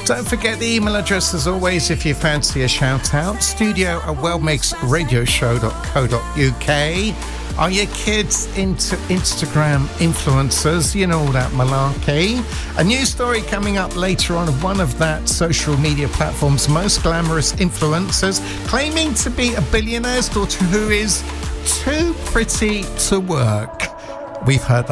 Don't forget the email address as always if you fancy a shout out, studio@wellmixradioshow.co.uk. Are your kids into Instagram influencers? You know all that malarkey. A new story coming up later on of one of that social media platform's most glamorous influencers claiming to be a billionaire's daughter who is too pretty to work. We've heard that